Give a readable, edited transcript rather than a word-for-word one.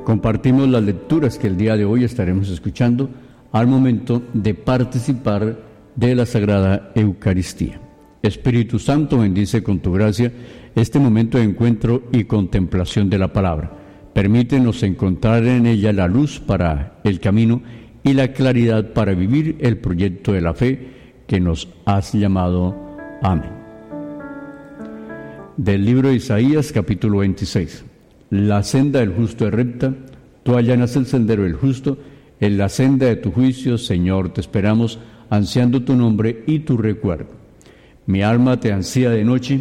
Compartimos las lecturas que el día de hoy estaremos escuchando al momento de participar de la Sagrada Eucaristía. Espíritu Santo, bendice con tu gracia este momento de encuentro y contemplación de la palabra. Permítenos encontrar en ella la luz para el camino y la claridad para vivir el proyecto de la fe que nos has llamado. Amén. Del libro de Isaías, capítulo 26. La senda del justo es recta, tú allanas el sendero del justo, en la senda de tu juicio, Señor, te esperamos, ansiando tu nombre y tu recuerdo. Mi alma te ansía de noche,